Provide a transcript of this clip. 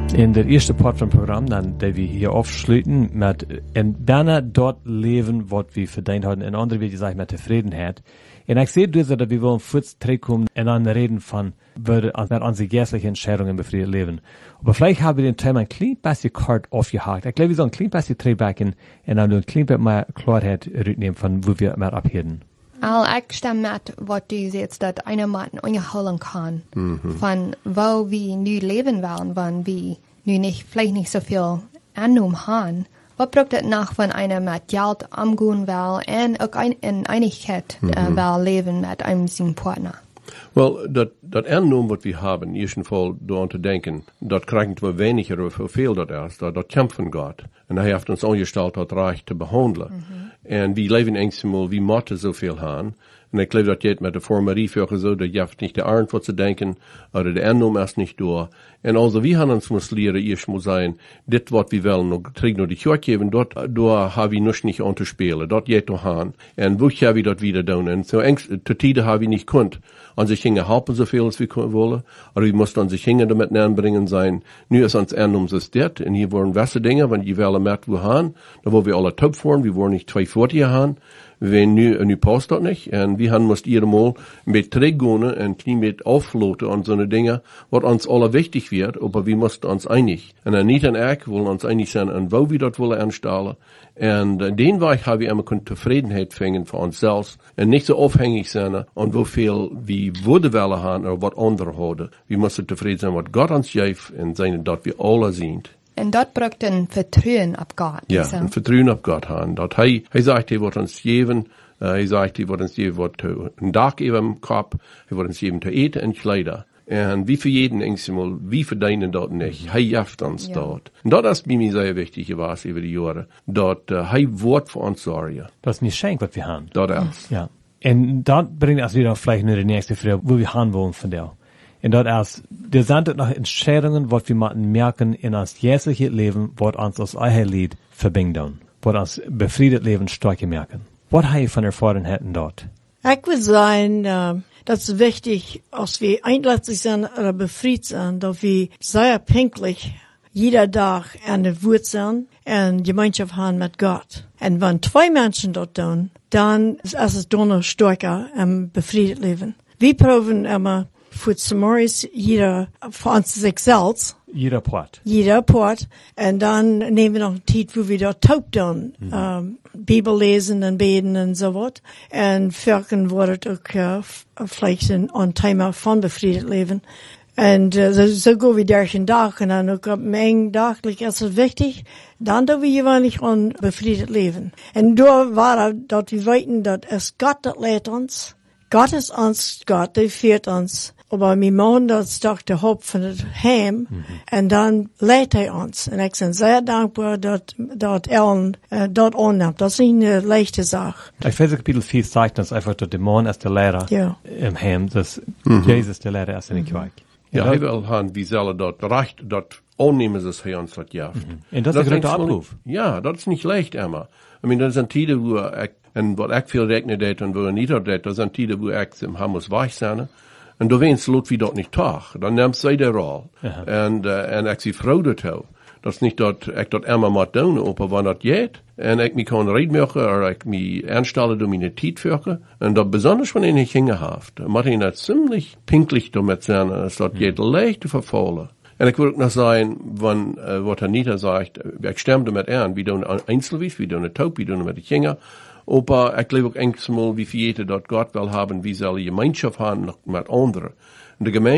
In der ersten Part vom Programm, dann, der wir hier aufschließen, mit, en bijna dort leben, was wir verdient haben, in andere wie gesagt, mit Zufriedenheit. Und ich sehe dus, dass wir wollen kurz zurückkommen und dann reden von, mit unsere geistlichen Entscheidungen befriedet leben. Aber vielleicht haben wir den Thema ein klein bisschen kort aufgehakt. Ich glaube, wir sollen ein klein bisschen zurückbacken und dann ein klein bisschen mehr Klarheit rücknehmen, von wo wir mehr abheben. Ich stimme mit, was du sagst, dass einer mal ungeholen kann, von wo wir nu leben wollen, wenn wir nu vielleicht nicht so viel Annahme haben. Was braucht es noch, wenn einer mit Geld umgehen will und auch in Einigkeit will leben mit einem seinen Partner? Well, dat Annahme, was wir haben, in jedem Fall daran zu denken, dat kriegen wir weniger oder viel dat erst, dat kommt von Gott. Und er hat uns angestellt, dat Reich zu behandeln. Und wir leben einmal, wie Mathe so viel haben. Und ich glaube, dat geht mit der Formerie für so, da jaft nicht der Arnd was zu denken, oder der Annahme erst nicht da. Und also, wir haben uns muss lernen, ich muss sein, dit, was wir wollen, noch kriegen noch die Kirche geben, dort, da habe ich nicht anzuspielen, dort geht doch an. Und wo habe ich dort wieder tun? Und so zu Tide habe ich nicht konnt. An sich hingen helfen so viel, als wir wollen, aber wir mussten an sich hingen damit anbringen sein. Nu ist uns Annahme ist das, und hier waren weiße Dinge, wenn die Welle mit wo haben, da wo wir alle top fahren, wir wollen nicht 240 haben. Wir nu passt das nicht. Und wir haben musst ihr mal mit zurückgehen und nicht mit aufloten und so eine Dinge, was uns alle wichtig wird, aber wir mussten uns einig. Und Anita und ich wollen uns einig sein, und wo wir dort wollen anstellen. Und den Weg haben wir immer Zufriedenheit finden für uns selbst und nicht so aufhängig sein, und wo viel wir würden wollen haben, oder was andere haben. Wir müssen zufrieden sein, was Gott uns gibt, und sein, dass wir alle sind. Und dort braucht ein Vertrauen auf Gott. Ja, ein Vertrauen auf Gott haben. Dat hij sagt, er wird uns geben, er sagt, er wird uns geben, ein Dach geben im Kopf, er wird uns geben zu eten und Kleider. Und wie für jeden einmal, wie verdienen dort nicht. Er hilft uns dort. Und das ist mir sehr wichtig gewesen über die Jahre. Dort, er wird für uns sorgen. Das ist ein Geschenk, was wir haben. Dort erst. Ja. Und dort bringt uns wieder vielleicht nur die nächste Frage, wo wir haben wollen von der. Und dort erst, der sind noch Entscheidungen, was wir merken in uns jährlichen Leben, was uns aus eigen Lied verbinden, was uns befriedet Leben stark merken. Was habe ich von Erfahrung hätten dort? Ich würde sagen, das ist wichtig, als wir einlässig sind oder befriedet sind, dass wir sehr pünktlich jeder Tag an der Wut sind und Gemeinschaft haben mit Gott. Und wenn zwei Menschen dort tun, dann ist es noch stärker im befriedet Leben. Wir proben immer, für Samaris jeder von sich selbst. Jeder Part. Und dann nehmen wir noch eine Zeit, wo wir dort taub tun. Bibel lesen und beten und so was. Und Völkern wird auch vielleicht ein Thema von befriedet Leben. Und so gehen wir durch den Tag. Und dann auch am engen Tag ist es wichtig, dann tun wir gewöhnlich an befriedet Leben. Und da war dort wir weiten, dass es Gott das lehrt uns. Gott ist uns Gott, der führt uns. Aber wir machen das doch der Haupt von dem Heim, und dann lehrt uns. Und ich bin sehr dankbar, dass Ellen dort annimmt. Das ist nicht eine leichte Sache. Epheser Kapitel 4 zeigt uns einfach, dass der Mann ist der Lehrer im Heim, dass Jesus der Lehrer ist in der Kirche. Ja, er will haben, wie soll dort recht, dort annehmen, dass er uns das jaft. Und das ist ein guter Abruf. Ja, das ist nicht leicht immer. I mean, das sind Tide, wo und was ich viel regnet hat und wo er nicht hat, das sind Tide, wo ich im Haus weich sein. Und du weinst, lot wie dort nicht tag. Dann nimmst du der Roll. Und ich sie froh dazu. Das ist nicht dort, ich dort immer mal tun, aber wenn das geht, und ich mich kann reden machen, oder ich mich anstelle, um meine Zeit führen, und das besonders, wenn ich hingehaft, macht ihn das ziemlich pinklich damit sein, dass das geht leicht zu verfolgen. Und ich würde noch sagen, wenn, was Anita sagt, ich stimme damit an, wir tun einzelwies, wir tun taub, wir tun mit den Kindern, aber ich glaube auch einmal, wie viele dort Gott will haben, wie soll die Gemeinschaft haben mit anderen. Und die